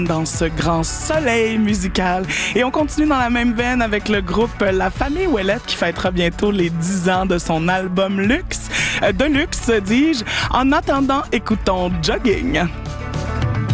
dans ce grand soleil musical. Et on continue dans la même veine avec le groupe La Famille Ouellette qui fêtera bientôt les 10 ans de son album Luxe, de luxe, dis-je. En attendant, écoutons Jogging.